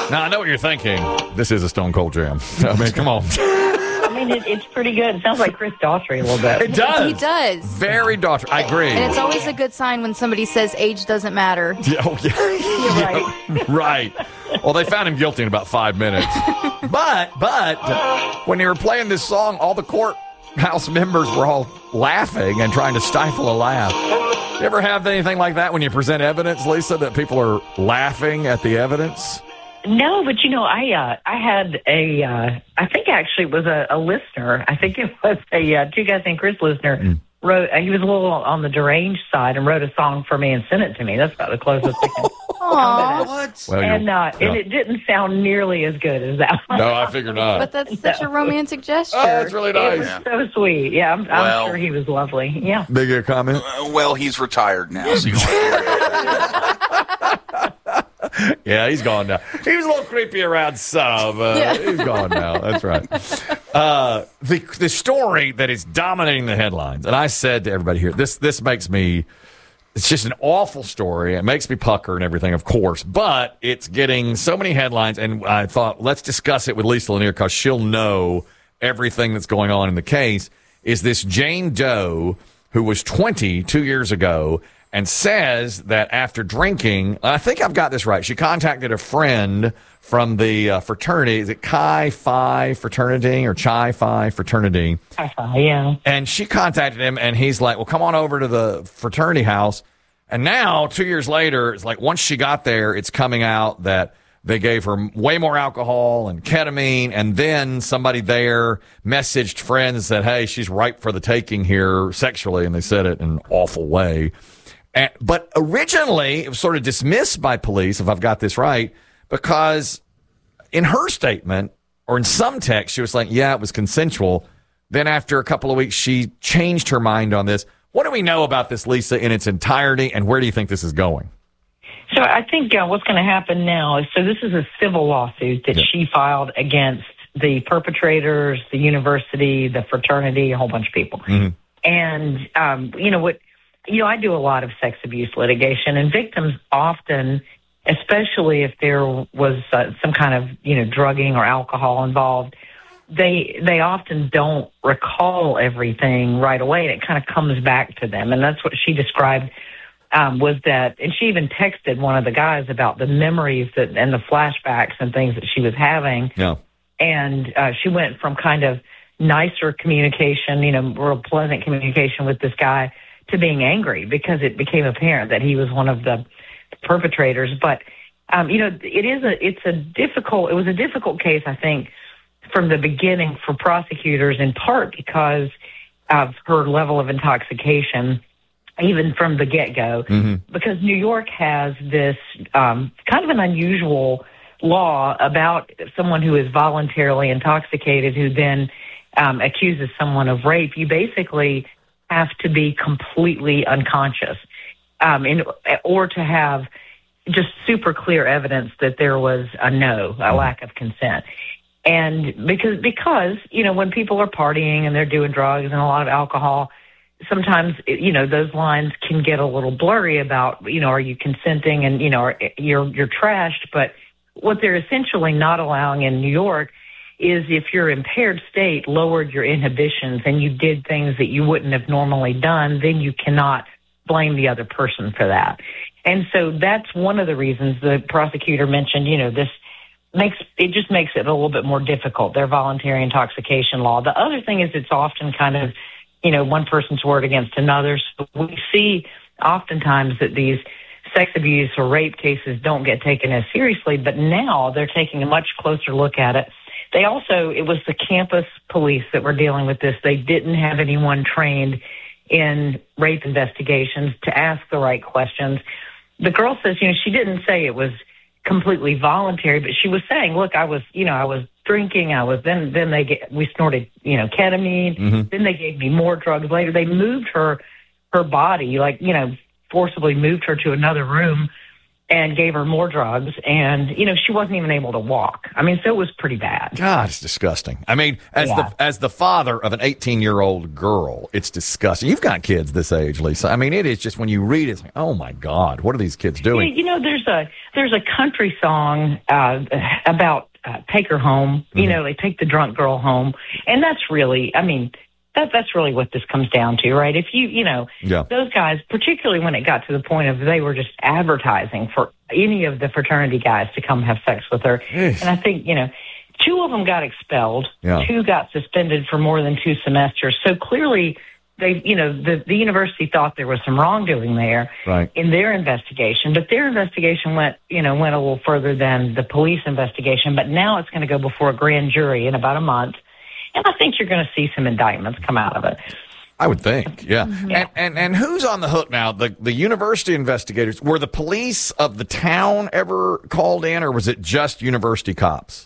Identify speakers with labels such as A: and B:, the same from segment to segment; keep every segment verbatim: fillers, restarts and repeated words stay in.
A: Now, I know what you're thinking. This is a Stone Cold jam. I mean, come on.
B: I mean, it, it's pretty good. It sounds like Chris Daughtry a little bit.
A: It does.
C: He does.
A: Very Daughtry. I agree.
C: And it's always a good sign when somebody says age doesn't matter.
A: Yeah, oh, yeah.
B: You're right.
A: Right. Well, they found him guilty in about five minutes. But, but, when they were playing this song, all the courthouse members were all laughing and trying to stifle a laugh. You ever have anything like that when you present evidence, Lisa, that people are laughing at the evidence?
B: No, but you know, I uh, I had a uh, I think actually it was a, a listener. I think it was a uh, two guys named Chris listener. Mm. Wrote. Uh, he was a little on the deranged side and wrote a song for me and sent it to me. That's about the closest I can.
C: Aww.
B: What? Well, and uh, yeah. and it didn't sound nearly as good as that one.
A: No, I figured not.
C: But that's such a romantic gesture.
A: Oh, that's really nice.
B: It was yeah. so sweet. Yeah, I'm,
D: well,
B: I'm sure he was lovely. Yeah.
A: Big a comment?
D: Uh, well, he's retired now, so you don't have to worry about that.
A: Yeah, he's gone now. He was a little creepy around some. Uh, yeah. He's gone now. That's right. Uh, the the story that is dominating the headlines, and I said to everybody here, this this makes me, it's just an awful story. It makes me pucker and everything, of course, but it's getting so many headlines, and I thought, let's discuss it with Lisa Lanier because she'll know everything that's going on in the case. Is this Jane Doe, who was twenty two years ago, and says that after drinking, I think I've got this right, she contacted a friend from the uh, fraternity. Is it Chi Phi fraternity or Chi Phi fraternity?
B: Chi Phi, yeah.
A: And she contacted him, and he's like, well, come on over to the fraternity house. And now, two years later, it's like once she got there, it's coming out that they gave her way more alcohol and ketamine, and then somebody there messaged friends and said, hey, she's ripe for the taking here sexually, and they said it in an awful way. And, but originally, it was sort of dismissed by police, if I've got this right, because in her statement, or in some text, she was like, yeah, it was consensual. Then after a couple of weeks, she changed her mind on this. What do we know about this, Lisa, in its entirety, and where do you think this is going?
B: So I think uh, what's going to happen now is, so this is a civil lawsuit that yeah. she filed against the perpetrators, the university, the fraternity, a whole bunch of people. Mm-hmm. And, um, you know, what, you know, I do a lot of sex abuse litigation, and victims often, especially if there was uh, some kind of, you know, drugging or alcohol involved, they they often don't recall everything right away, and it kind of comes back to them. And that's what she described. Um, was that, and she even texted one of the guys about the memories that and the flashbacks and things that she was having.
A: Yeah.
B: And uh, she went from kind of nicer communication, you know, real pleasant communication with this guy to being angry because it became apparent that he was one of the perpetrators. But, um, you know, it is a, it's a difficult, it was a difficult case, I think, from the beginning for prosecutors, in part because of her level of intoxication, even from the get-go, mm-hmm. because New York has this um, kind of an unusual law about someone who is voluntarily intoxicated who then um, accuses someone of rape. You basically have to be completely unconscious um, in, or to have just super clear evidence that there was a no, a lack of consent. And because, because you know, when people are partying and they're doing drugs and a lot of alcohol, sometimes, you know, those lines can get a little blurry about, you know, are you consenting and, you know, are, you're you're trashed. But what they're essentially not allowing in New York is if your impaired state lowered your inhibitions and you did things that you wouldn't have normally done, then you cannot blame the other person for that. And so that's one of the reasons the prosecutor mentioned, you know, this makes it just makes it a little bit more difficult, their voluntary intoxication law. The other thing is it's often kind of, you know, one person's word against another. So we see oftentimes that these sex abuse or rape cases don't get taken as seriously, but now they're taking a much closer look at it. They also, it was the campus police that were dealing with this. They didn't have anyone trained in rape investigations to ask the right questions. The girl says, you know, she didn't say it was completely voluntary, but she was saying, look, I was, you know, I was drinking. I was then, then they get, we snorted, you know, ketamine. Mm-hmm. Then they gave me more drugs later. They moved her, her body, like, you know, forcibly moved her to another room and gave her more drugs. And, you know, she wasn't even able to walk. I mean, so it was pretty bad.
A: God, it's disgusting. I mean, as
B: Yeah.
A: the as the father of an eighteen-year-old girl, it's disgusting. You've got kids this age, Lisa. I mean, it is just when you read it, it's like, oh, my God, what are these kids
B: You,
A: doing?
B: you know, there's a there's a country song uh, about uh, take her home. You
A: Mm-hmm.
B: know, they take the drunk girl home. And that's really, I mean, that that's really what this comes down to, right? If you, you know,
A: Yeah.
B: those guys, particularly when it got to the point of they were just advertising for any of the fraternity guys to come have sex with her.
A: Eesh.
B: And I think, you know, two of them got expelled.
A: Yeah.
B: Two got suspended for more than two semesters. So clearly they, you know, the, the university thought there was some wrongdoing there
A: Right.
B: in their investigation, but their investigation went, you know, went a little further than the police investigation. But now it's going to go before a grand jury in about a month. And I think you're going to see some indictments come out of it.
A: I would think, yeah. And, and and who's on the hook now? The the university investigators. Were the police of the town ever called in, or was it just university cops?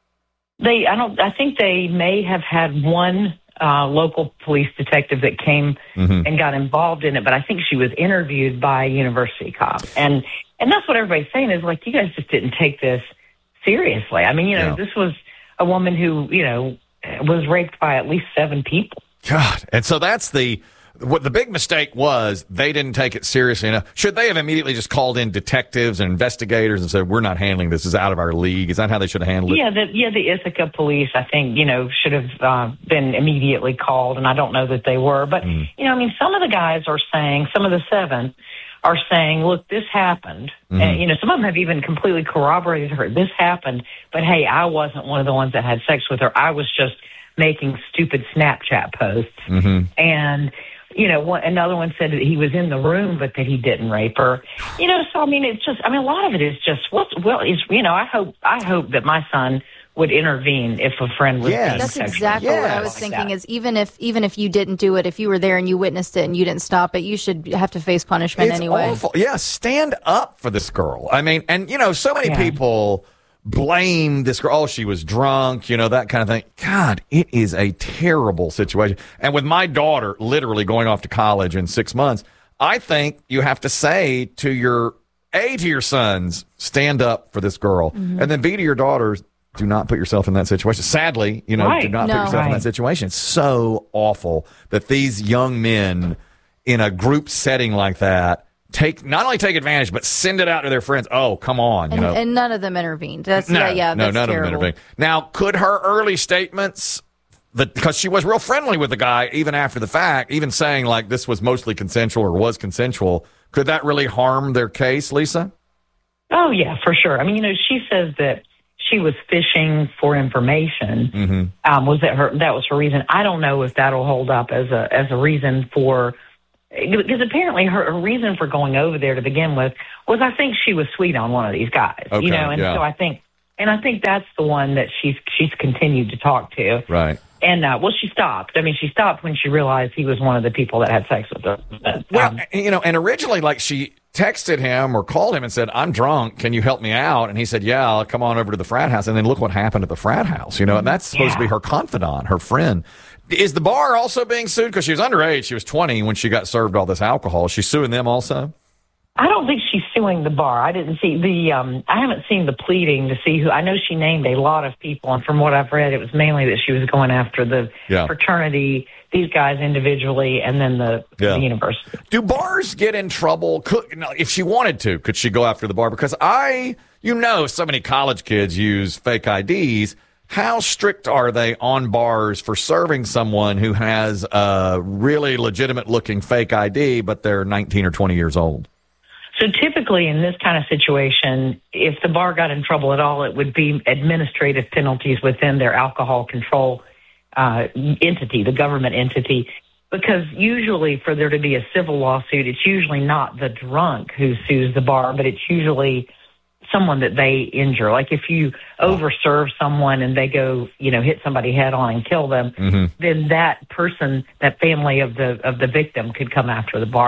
B: They, I don't, I think they may have had one uh, local police detective that came
A: Mhm.
B: and got involved in it, but I think she was interviewed by a university cop. And, and that's what everybody's saying is like, you guys just didn't take this seriously. I mean, you know,
A: Yeah.
B: this was a woman who, you know, was raped by at least seven people.
A: God. And so that's the what the big mistake was. They didn't take it seriously enough. Should they have immediately just called in detectives and investigators and said, "We're not handling this. This is out of our league"? Is that how they should have handled it?
B: Yeah, the, yeah, the Ithaca police, I think, you know, should have uh, been immediately called, and I don't know that they were. But,
A: Mm.
B: you know, I mean, some of the guys are saying, some of the seven are saying, look, this happened.
A: Mm-hmm.
B: And, you know, some of them have even completely corroborated her. This happened, but, hey, I wasn't one of the ones that had sex with her. I was just making stupid Snapchat posts.
A: Mm-hmm.
B: And, you know, one, another one said that he was in the room, but that he didn't rape her. You know, so I mean, it's just, I mean, a lot of it is just, what's, well, is, you know, I hope, I hope that my son would intervene if a friend was
A: Yes.
B: being
C: That's
B: sexually
C: exactly what I
A: Yes.
C: was
B: like
C: thinking
B: that.
C: is even if even if you didn't do it, if you were there and you witnessed it and you didn't stop it, you should have to face punishment
A: It's
C: anyway.
A: awful. Yeah, stand up for this girl. I mean, and you know, so many
B: Yeah.
A: people blame this girl. Oh, she was drunk, you know, that kind of thing. God, it is a terrible situation. And with my daughter literally going off to college in six months, I think you have to say to your A, to your sons, stand up for this girl.
C: Mm-hmm.
A: And then B, to your daughters, do not put yourself in that situation. Sadly, you know, do
B: Right.
A: not
C: No.
A: put yourself in
B: Right.
A: that situation. It's so awful that these young men in a group setting like that take not only take advantage but send it out to their friends. Oh, come on, you
C: And,
A: know.
C: and none of them intervened. That's
A: no,
C: yeah, yeah,
A: no,
C: that's
A: none
C: terrible.
A: of them intervened. Now, could her early statements, because she was real friendly with the guy, even after the fact, even saying like this was mostly consensual or was consensual, could that really harm their case, Lisa?
B: Oh, yeah, for sure. I mean, you know, she says that she was fishing for information.
A: Mm-hmm.
B: Um, was that her? That was her reason. I don't know if that'll hold up as a as a reason for. Because apparently her, her reason for going over there to begin with was I think she was sweet on one of these guys,
A: Okay,
B: you know, and
A: yeah.
B: so I think, and I think that's the one that she's she's continued to talk to.
A: Right.
B: And uh, well, she stopped. I mean, she stopped when she realized he was one of the people that had sex with her. But,
A: Well,
B: um,
A: you know, and originally, like, she texted him or called him and said, "I'm drunk. Can you help me out?" And he said, "Yeah, I'll come on over to the frat house." And then look what happened at the frat house, you know, and that's supposed to be
B: Yeah.
A: her confidant, her friend. Is the bar also being sued? Because she was underage. She was twenty when she got served all this alcohol. She's suing them also?
B: I don't think she's suing the bar. I didn't see the. Um, I haven't seen the pleading to see who. I know she named a lot of people, and from what I've read, it was mainly that she was going after the
A: Yeah.
B: fraternity, these guys individually, and then the,
A: Yeah.
B: the university.
A: Do bars get in trouble? Could, no, if she wanted to, could she go after the bar? Because I, you know, so many college kids use fake I Ds. How strict are they on bars for serving someone who has a really legitimate looking fake I D, but they're nineteen or twenty years old?
B: So typically in this kind of situation, if the bar got in trouble at all, it would be administrative penalties within their alcohol control uh, entity, the government entity. Because usually for there to be a civil lawsuit, it's usually not the drunk who sues the bar, but it's usually someone that they injure. Like if you overserve someone and they go, you know, hit somebody head on and kill them,
A: Mm-hmm.
B: then that person, that family of the of the victim could come after the bar.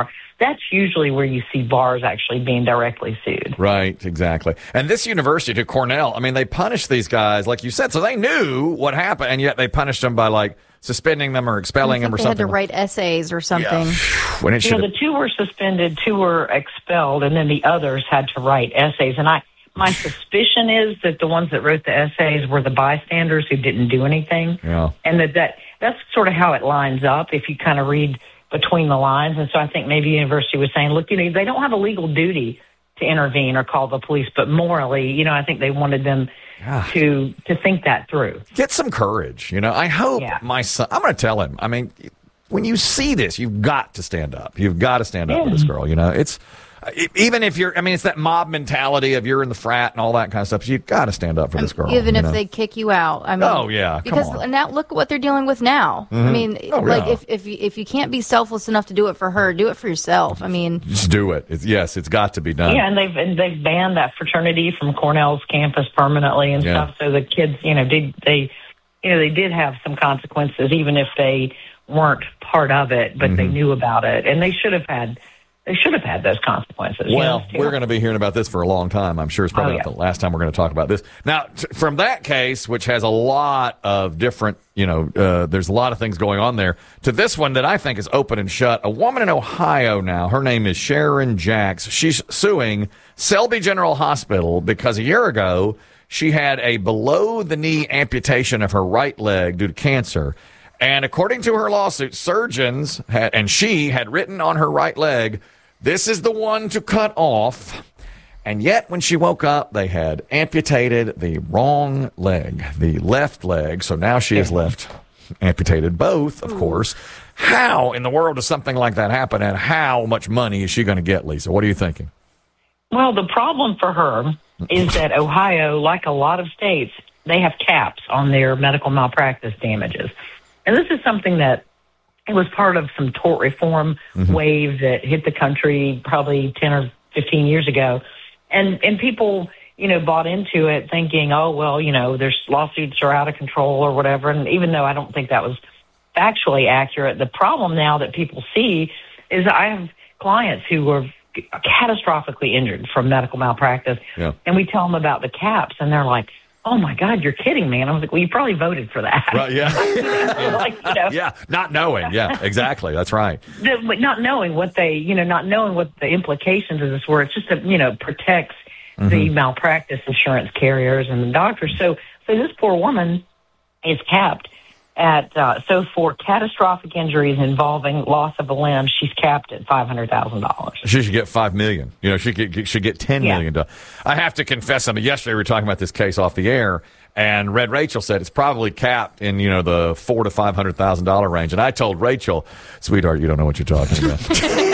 B: that's usually where you see bars actually being directly sued.
A: Right, exactly. And this university, to Cornell, I mean, they punished these guys, like you said, so they knew what happened, and yet they punished them by, like, suspending them or expelling them or
C: they
A: something.
C: They had to write essays or something.
A: Yeah. When it
B: you know, the two were suspended, two were expelled, and then the others had to write essays. And I, my suspicion is that the ones that wrote the essays were the bystanders who didn't do anything.
A: Yeah.
B: And that, that that's sort of how it lines up if you kind of read between the lines. And so I think maybe the university was saying, look, you know, they don't have a legal duty to intervene or call the police, but morally, you know, I think they wanted them yeah. to to think that through.
A: Get some courage, you know. I hope yeah. my son, I'm going to tell him, I mean, when you see this, you've got to stand up. You've got to stand up yeah. for this girl, you know. It's even if you're, I mean, it's that mob mentality of you're in the frat and all that kind of stuff. So you've got to stand up for this girl.
C: Even if
A: know?
C: they kick you out. I mean,
A: oh, yeah.
C: Because
A: Come on.
C: now look at what they're dealing with now. Mm-hmm. I mean,
A: oh,
C: like
A: yeah.
C: if, if, you, if you can't be selfless enough to do it for her, do it for yourself. I mean,
A: just do it. It's, yes, it's got to be done.
B: Yeah, and they've, and they've banned that fraternity from Cornell's campus permanently and yeah. stuff. So the kids, you know, did they, you know, they did have some consequences, even if they weren't part of it, but mm-hmm. they knew about it. And they should have had. They should have had those consequences.
A: Well, you know, we're going to be hearing about this for a long time. I'm sure it's probably oh, yeah. not the last time we're going to talk about this. Now, t- from that case, which has a lot of different, you know, uh, there's a lot of things going on there, to this one that I think is open and shut. A woman in Ohio now, her name is Sharon Jacks. She's suing Selby General Hospital because a year ago she had a below-the-knee amputation of her right leg due to cancer. And according to her lawsuit, surgeons had, and she had written on her right leg, this is the one to cut off. And yet when she woke up, they had amputated the wrong leg, the left leg. So now she is left amputated both, of course. How in the world does something like that happen? And how much money is she going to get, Lisa? What are you thinking?
B: Well, the problem for her is that Ohio, like a lot of states, they have caps on their medical malpractice damages. And this is something that it was part of some tort reform mm-hmm. wave that hit the country probably ten or fifteen years ago. And and people, you know, bought into it thinking, oh, well, you know, there's lawsuits are out of control or whatever. And even though I don't think that was factually accurate, the problem now that people see is I have clients who were catastrophically injured from medical malpractice. Yeah. And we tell them about the caps and they're like, oh, my God, you're kidding me. And I was like, well, you probably voted for that.
A: Right, yeah.
B: like, you know.
A: Yeah, not knowing. Yeah, exactly. That's right.
B: But not knowing what they, you know, not knowing what the implications of this were. It's just, a, you know, protects mm-hmm. the malpractice insurance carriers and the doctors. So, so this poor woman is capped at, uh, so for catastrophic injuries involving loss of a limb, she's capped at five hundred thousand dollars.
A: She should get five million dollars. You know, she could, should get ten yeah. million dollars. I have to confess something. Yesterday we were talking about this case off the air, and Red Rachel said it's probably capped in, you know, the four to five hundred thousand dollar range. And I told Rachel, sweetheart, you don't know what you're talking about.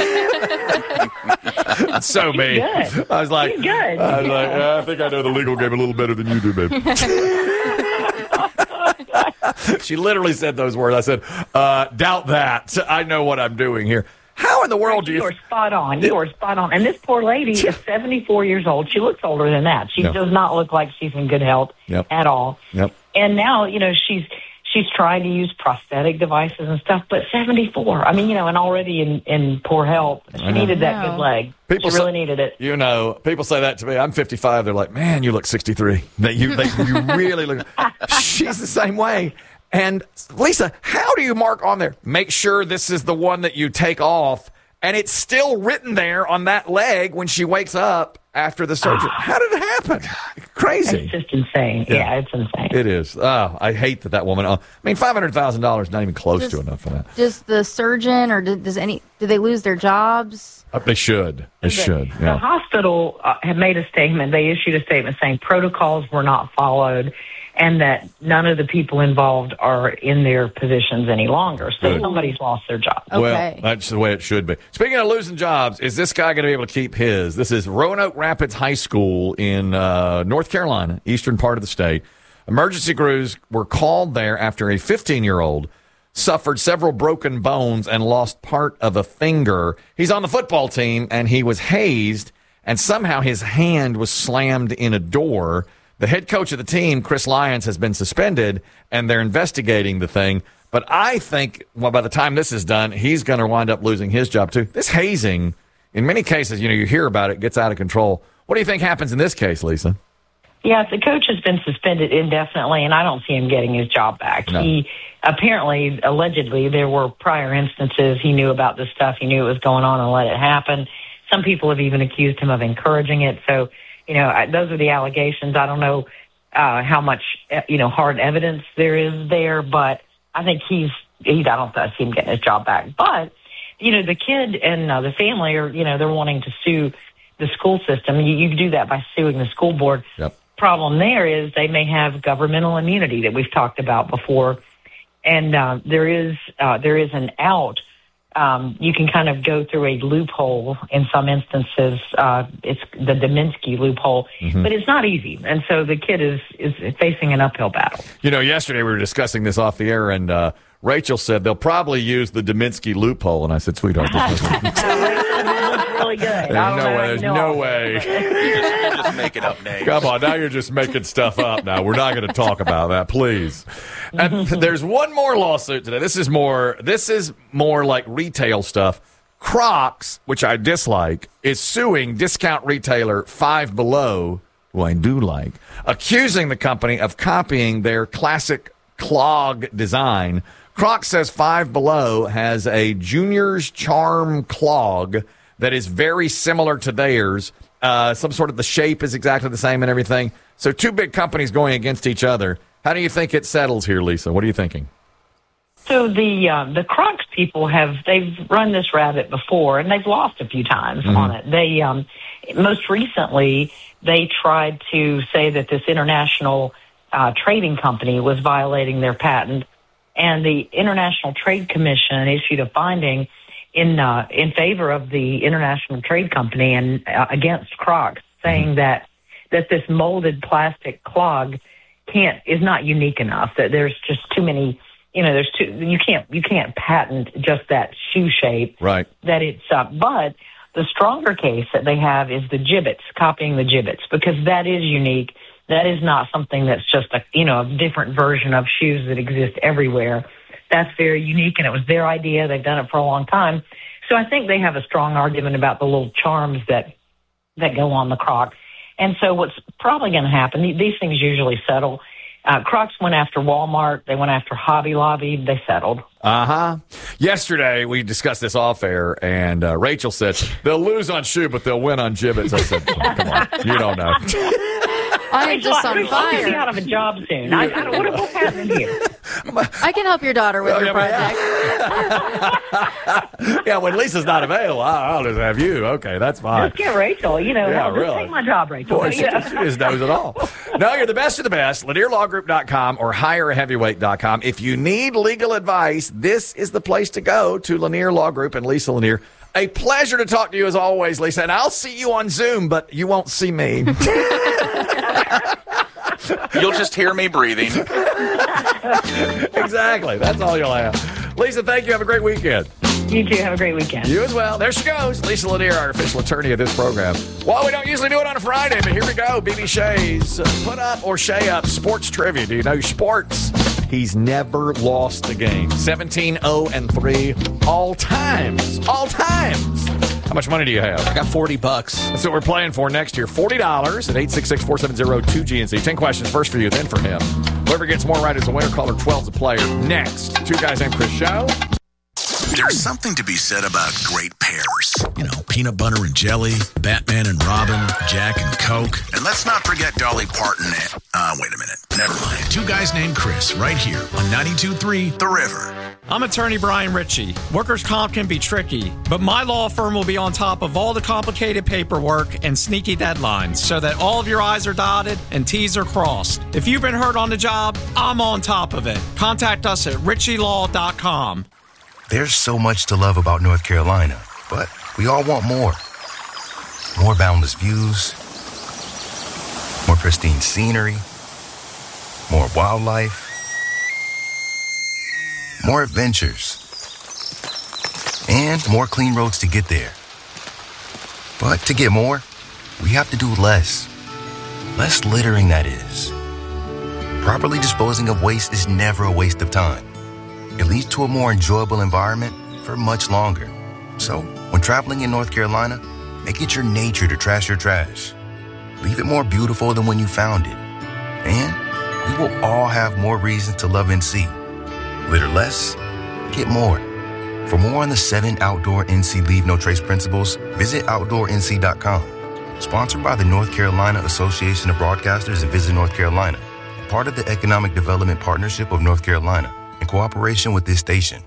A: So me. I was like,
B: good.
A: I was like, I think I know the legal game a little better than you do, baby. She literally said those words. I said, uh, doubt that. I know what I'm doing here. How in the world do you...
B: You are spot on. You are spot on. And this poor lady is seventy-four years old. She looks older than that. She no. does not look like she's in good health yep. at all.
A: Yep.
B: And now, you know, she's she's trying to use prosthetic devices and stuff, but seventy-four. I mean, you know, and already in, in poor health. She needed that good leg. People she really say, needed it.
A: You know, people say that to me. I'm fifty-five. They're like, man, you look sixty-three. That you, they, you really look... She's the same way. And, Lisa, how do you mark on there? Make sure this is the one that you take off, and it's still written there on that leg when she wakes up after the surgery. Oh. How did it happen? Crazy.
B: It's just insane. Yeah, yeah it's insane.
A: It is. Oh, I hate that that woman. Uh, I mean, five hundred thousand dollars is not even close does, to enough for that.
C: Does the surgeon or does any, do they lose their jobs?
A: Uh, they should. They
B: the,
A: should. Yeah.
B: The hospital uh, have made a statement. They issued a statement saying protocols were not followed and that none of the people involved are in their positions any longer. So Good. Somebody's lost their job.
C: Okay.
A: Well, that's the way it should be. Speaking of losing jobs, is this guy going to be able to keep his? This is Roanoke Rapids High School in uh, North Carolina, eastern part of the state. Emergency crews were called there after a fifteen-year-old suffered several broken bones and lost part of a finger. He's on the football team, and he was hazed, and somehow his hand was slammed in a door. The head coach of the team, Chris Lyons, has been suspended, and they're investigating the thing. But I think, well, by the time this is done, he's going to wind up losing his job, too. This hazing, in many cases, you know, you hear about it, gets out of control. What do you think happens in this case, Lisa?
B: Yes, the coach has been suspended indefinitely, and I don't see him getting his job back.
A: No.
B: He apparently, allegedly, there were prior instances. He knew about this stuff. He knew it was going on and let it happen. Some people have even accused him of encouraging it. So, you know, I, those are the allegations. I don't know uh, how much, you know, hard evidence there is there, but I think he's, he's I don't see him getting his job back. But, you know, the kid and uh, the family are, you know, they're wanting to sue the school system. You, you do that by suing the school board.
A: Yep.
B: Problem there is they may have governmental immunity that we've talked about before. And uh, there is uh, there is an out. Um, you can kind of go through a loophole in some instances. Uh, it's the Dominski loophole, mm-hmm. but it's not easy. And so the kid is, is facing an uphill battle.
A: You know, yesterday we were discussing this off the air, and uh, Rachel said they'll probably use the Dominski loophole. And I said, sweetheart, this
B: looks really good.
A: There's no way. There's no way.
D: You're just, you're just making up names.
A: Come on, now you're just making stuff up now. We're not going to talk about that, please. And there's one more lawsuit today. This is more this is more like retail stuff. Crocs, which I dislike, is suing discount retailer Five Below, who I do like, accusing the company of copying their classic clog design. Crocs says Five Below has a Junior's Charm clog that is very similar to theirs. Uh, some sort of the shape is exactly the same and everything. So two big companies going against each other. How do you think it settles here, Lisa? What are you thinking?
B: So the uh, the Crocs people have they've run this rabbit before, and they've lost a few times mm-hmm. on it. They um, most recently they tried to say that this international uh, trading company was violating their patent, and the International Trade Commission issued a finding in uh, in favor of the International Trade Company and uh, against Crocs, saying mm-hmm. that that this molded plastic clog can't is not unique enough. That there's just too many. You know, there's too you can't you can't patent just that shoe shape.
A: Right.
B: That it's uh, but the stronger case that they have is the gibbets, copying the gibbets, because that is unique. That is not something that's just a you know a different version of shoes that exist everywhere. That's very unique, and it was their idea. They've done it for a long time. So I think they have a strong argument about the little charms that that go on the Croc. And so what's probably going to happen, these things usually settle. Uh, Crocs went after Walmart. They went after Hobby Lobby. They settled.
A: Uh-huh. Yesterday, we discussed this off air, and uh, Rachel said, they'll lose on shoe, but they'll win on gibbets. I said, oh, come on. You don't know.
C: I am just on fire.
B: Be out of a job soon. I, I don't, what, what's happening here?
C: I can help your daughter with
A: well,
C: your
A: yeah,
C: project.
A: Yeah. yeah, when Lisa's not available, I'll, I'll just have you. Okay, that's fine.
B: Just get Rachel. You know,
A: yeah,
B: I'll just
A: really.
B: take my job, Rachel.
A: Boy, she, she just knows it all. No, you're the best of the best. Lanier Law Group dot com or hire a heavyweight dot com. If you need legal advice, this is the place to go, to Lanier Law Group and Lisa Lanier. A pleasure to talk to you as always, Lisa. And I'll see you on Zoom, but you won't see me.
D: You'll just hear me breathing.
A: Exactly. That's all you'll have. Lisa, thank you. Have a great weekend.
B: You too. Have a great weekend.
A: You as well. There she goes. Lisa Lanier, our official attorney of this program. Well, we don't usually do it on a Friday, but here we go. B B Shay's uh, Put Up or Shay Up Sports Trivia. Do you know sports? He's never lost a game. seventeen oh and three all times. All times. How much money do you have?
E: I got forty bucks.
A: That's what we're playing for next year. forty dollars at eight six six, four seven zero, two G N C. ten questions first for you, then for him. Whoever gets more right is a winner. Caller twelve is a player. Next, Two Guys Named Chris show.
F: There's something to be said about great pairs. You know, peanut butter and jelly, Batman and Robin, Jack and Coke. And let's not forget Dolly Parton and... Uh, wait a minute. Never mind. Two Guys Named Chris, right here on ninety-two point three The River.
G: I'm attorney Brian Ritchie. Workers' comp can be tricky, but my law firm will be on top of all the complicated paperwork and sneaky deadlines so that all of your I's are dotted and T's are crossed. If you've been hurt on the job, I'm on top of it. Contact us at ritchie law dot com.
F: There's so much to love about North Carolina, but we all want more. More boundless views, more pristine scenery, more wildlife, more adventures, and more clean roads to get there. But to get more, we have to do less. Less littering, that is. Properly disposing of waste is never a waste of time.
E: it leads to a more enjoyable environment for much longer. So, when traveling in North Carolina, make it your nature to trash your trash. Leave it more beautiful than when you found it. And we will all have more reasons to love N C. Litter less, get more. For more on the seven outdoor N C Leave No Trace principles, visit outdoor N C dot com. Sponsored by the North Carolina Association of Broadcasters and Visit North Carolina. Part of the Economic Development Partnership of North Carolina, in cooperation with this station.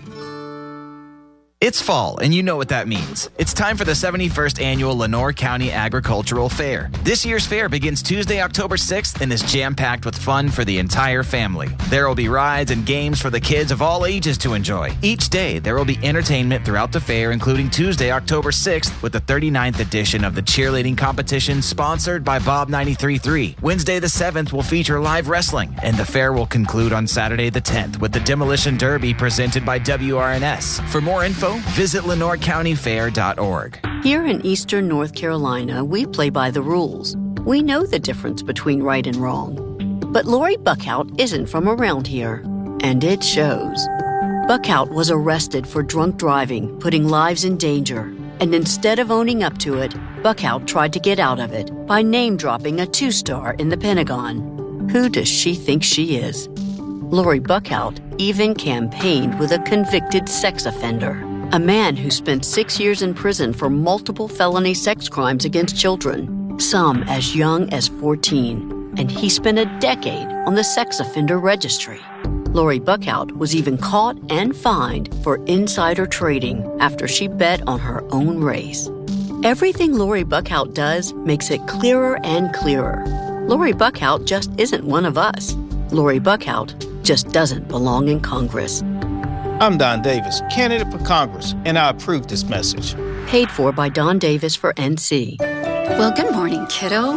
H: It's fall, and you know what that means. It's time for the seventy-first Annual Lenoir County Agricultural Fair. This year's fair begins Tuesday, October sixth, and is jam-packed with fun for the entire family. There will be rides and games for the kids of all ages to enjoy. Each day, there will be entertainment throughout the fair, including Tuesday, October sixth, with the thirty-ninth edition of the cheerleading competition sponsored by Bob ninety-three point three. Wednesday, the seventh, will feature live wrestling, and the fair will conclude on Saturday, the tenth, with the Demolition Derby presented by W R N S. For more info, visit Lenoir County Fair dot org.
I: Here in Eastern North Carolina, we play by the rules. We know the difference between right and wrong. But Lori Buckhout isn't from around here, and it shows. Buckhout was arrested for drunk driving, putting lives in danger. And instead of owning up to it, Buckhout tried to get out of it by name-dropping a two-star in the Pentagon. Who does she think she is? Lori Buckhout even campaigned with a convicted sex offender. A man who spent six years in prison for multiple felony sex crimes against children, some as young as fourteen, and he spent a decade on the sex offender registry. Lori Buckhout was even caught and fined for insider trading after she bet on her own race. Everything Lori Buckhout does makes it clearer and clearer. Lori Buckhout just isn't one of us. Lori Buckhout just doesn't belong in Congress.
J: I'm Don Davis, candidate for Congress, and I approve this message.
I: Paid for by Don Davis for N C.
K: Well, good morning, kiddo.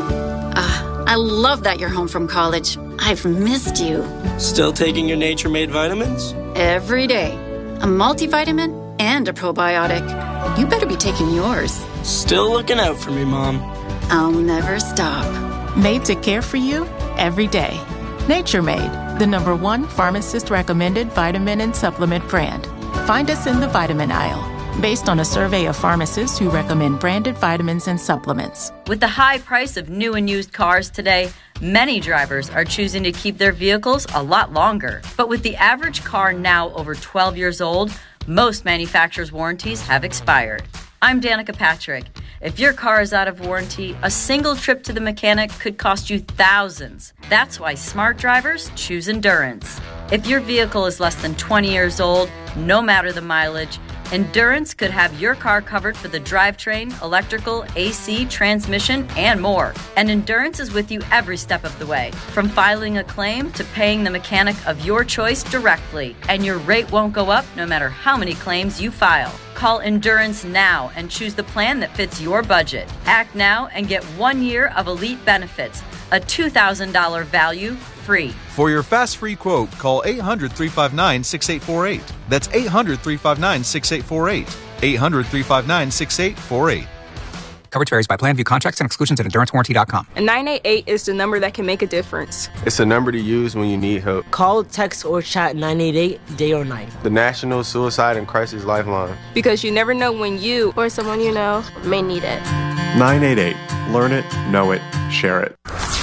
K: Uh, I love that you're home from college. I've missed you.
L: Still taking your Nature-Made vitamins?
K: Every day. A multivitamin and a probiotic. You better be taking yours.
L: Still looking out for me, Mom.
K: I'll never stop.
M: Made to care for you every day. Nature-Made, the number one pharmacist-recommended vitamin and supplement brand. Find us in the vitamin aisle, based on a survey of pharmacists who recommend branded vitamins and supplements.
N: With the high price of new and used cars today, many drivers are choosing to keep their vehicles a lot longer. But with the average car now over twelve years old, most manufacturers' warranties have expired. I'm Danica Patrick. If your car is out of warranty, a single trip to the mechanic could cost you thousands. That's why smart drivers choose Endurance. If your vehicle is less than twenty years old, no matter the mileage, Endurance could have your car covered for the drivetrain, electrical, A C, transmission, and more. And Endurance is with you every step of the way, from filing a claim to paying the mechanic of your choice directly. And your rate won't go up no matter how many claims you file. Call Endurance now and choose the plan that fits your budget. Act now and get one year of elite benefits, a two thousand dollars value free.
O: For your fast free quote, call eight hundred, three five nine, six eight four eight. That's eight hundred, three five nine, six eight four eight. eight hundred, three five nine, six eight four eight.
P: Coverage varies by plan. View contracts and exclusions at endurance warranty dot com.
Q: And nine eight eight is the number that can make a difference.
R: It's a number to use when you need help.
S: Call, text, or chat nine eight eight day or night.
R: The National Suicide and Crisis Lifeline.
Q: Because you never know when you or someone you know may need it.
T: nine eight eight. Learn it, know it, share it.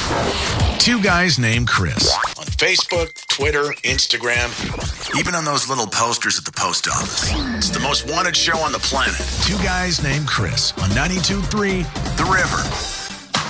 F: Two Guys Named Chris. On Facebook, Twitter, Instagram, even on those little posters at the post office. It's the most wanted show on the planet. Two Guys Named Chris on ninety-two point three The River.